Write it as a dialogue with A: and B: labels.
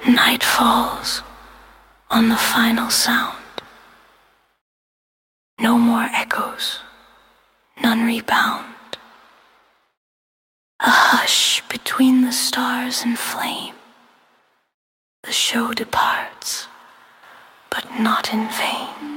A: Night falls on the final sound. No more echoes, none rebound. A hush between the stars and flame. The show departs, but not in vain.